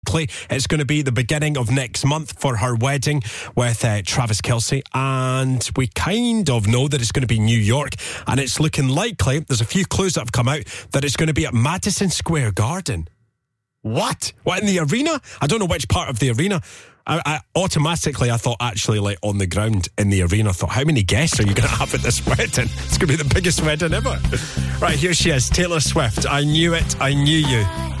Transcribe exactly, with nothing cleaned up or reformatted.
It's going to be the beginning of next month for her wedding with uh, Travis Kelce, and we kind of know that it's going to be New York, and it's looking likely, there's a few clues that have come out, that it's going to be at Madison Square Garden. What? What, in the arena? I don't know which part of the arena. I, I automatically I thought actually like on the ground in the arena. I thought, how many guests are you going to have at this wedding? It's going to be the biggest wedding ever. Right, here she is, Taylor Swift. I knew it, I knew you.